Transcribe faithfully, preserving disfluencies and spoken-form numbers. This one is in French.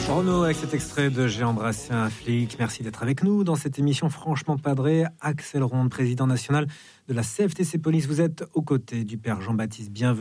Renaud avec cet extrait de J'ai embrassé un flic. Merci d'être avec nous dans cette émission franchement padrée. Axel Ronde, président national de la C F T C Police. Vous êtes aux côtés du père Jean-Baptiste Bienvenu.